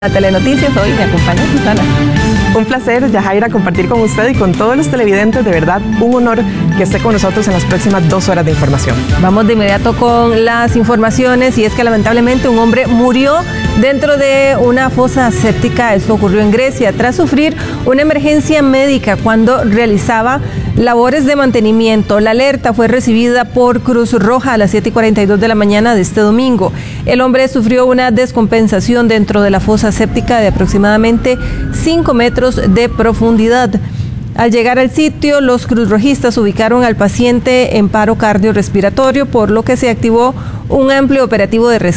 A Telenoticias, hoy me acompaña Susana. Un placer, Yajaira, compartir con usted y con todos los televidentes. De verdad, un honor que esté con nosotros en las próximas 2 horas de información. Vamos de inmediato con las informaciones, y es que lamentablemente un hombre murió dentro de una fosa séptica. Esto ocurrió en Grecia tras sufrir una emergencia médica cuando realizaba labores de mantenimiento. La alerta fue recibida por Cruz Roja a las 7:42 de la mañana de este domingo. El hombre sufrió una descompensación dentro de la fosa séptica de aproximadamente 5 metros de profundidad. Al llegar al sitio, los cruzrojistas ubicaron al paciente en paro cardiorrespiratorio, por lo que se activó un amplio operativo de rescate.